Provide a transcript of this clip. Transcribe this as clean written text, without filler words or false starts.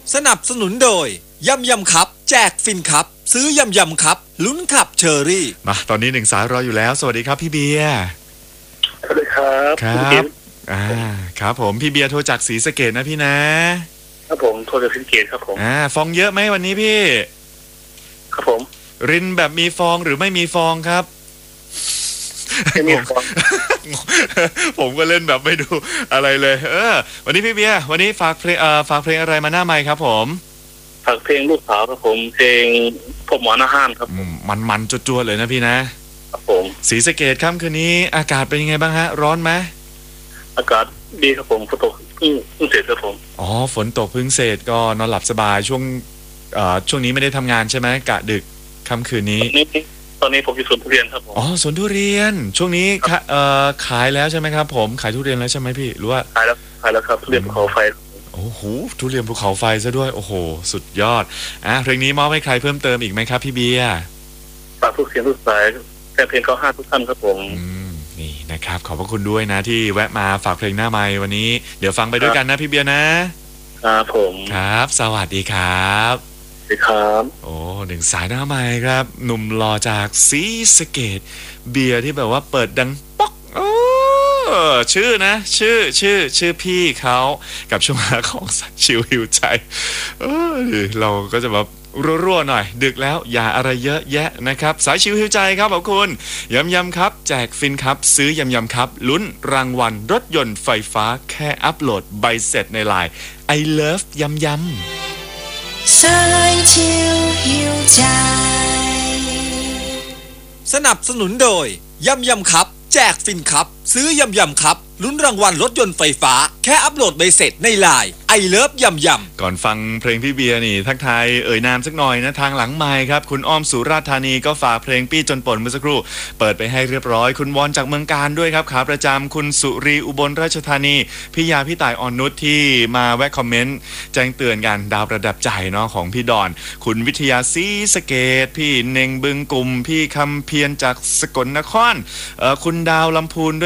สนับสนุนโดยยำยำครับแจกฟินครับซื้อยำยำครับลุ้นขับเชอรี่มาตอนนี้1 สายรออยู่แล้วสวัสดีครับพี่เบียร์สวัสดีครับครับครับผมพี่เบียร์โทรจากศรีสะเกษนะพี่นะครับผมโทรจากศรีสะเกษครับผมฟองเยอะไหมวันนี้พี่ครับผมรินแบบมีฟองหรือไม่มีฟองครับไม่มีฟองผมก็เล่นแบบไม่ดูอะไรเลยวันนี้พี่เบียร์วันนี้ฝากเพลงอะไรมาหน้าไมค์ครับผมฝากเพลงลูกสาวครับผมเพลงพบหมอหน้าห้านครับมันจวดๆเลยนะพี่นะครับผมศรีสะเกษค่ำคืนนี้อากาศเป็นยังไงบ้างฮะร้อนไหมอากาศดีครับผมฝนตกเพิ่งเสร็จครับผมฝนตกเพิ่งเสร็จก็นอนหลับสบายช่วงนี้ไม่ได้ทำงานใช่ไหมกะดึกค่ำคืนนี้ตอนนี้ผมอยู่สวนทุเรียนครับผมสวนทุเรียนช่วงนี้ขายแล้วใช่ไหมครับผมขายทุเรียนแล้วใช่ไหมพี่หรือว่าขายแล้วครับทุเรียนภูเขาไฟโอ้โหทุเรียนภูเขาไฟซะด้วยโอ้โหสุดยอดเพลงนี้มอบให้ใครเพิ่มเติมอีกไหมครับพี่เบียร์ฝากทุกเสียงทุกสายแฟนเพลง95ทุกท่านครับผมนี่นะครับขอบพระคุณด้วยนะที่แวะมาฝากเพลงหน้าไมค์วันนี้เดี๋ยวฟังไปด้วยกันนะพี่เบียร์นะครับผมครับสวัสดีครับสวัสดีครับ 1 สายหน้าไมค์ครับหนุ่มหล่อจากศรีสะเกษเบียร์ที่แบบว่าเปิดดังป๊อกชื่อนะชื่อพี่เขากับช่วงของสัตว์ชิวหิวใจเราก็จะแบบรั่วๆหน่อยดึกแล้วอย่าอะไรเยอะแยะนะครับสายชิวหิวใจครับขอบคุณยำครับแจกฟินครับซื้อยำครับลุ้นรางวัลรถยนต์ไฟฟ้าแค่อัปโหลดใบเสร็จในไลน์ I love ยำสายชิวหิวใจสนับสนุนโดยยำครับแจกฟินครับซื้อยำครับลุ้นรางวัลรถยนต์ไฟฟ้าแค่อัปโหลดใบเสร็จในไลน์ไอเลิฟยำก่อนฟังเพลงพี่เบียร์นี่ทักทายนามสักหน่อยนะทางหลังไมค์ครับคุณอ้อมสุราษฎร์ธานีก็ฝากเพลงปี้จนป่นเมื่อสักครู่เปิดไปให้เรียบร้อยคุณวอนจากเมืองการด้วยครับขาประจำคุณสุรีอุบลราชธานีพี่ยาพี่ต่ายอ่อนนุชที่มาแวะคอมเมนต์แจ้งเตือนกันดาวประดับใจเนาะของพี่ดอนคุณวิทยาศรีสะเกษพี่เน่งบึงกลุ่มพี่คำเพียรจากสกลนครคุณดาวลำพูน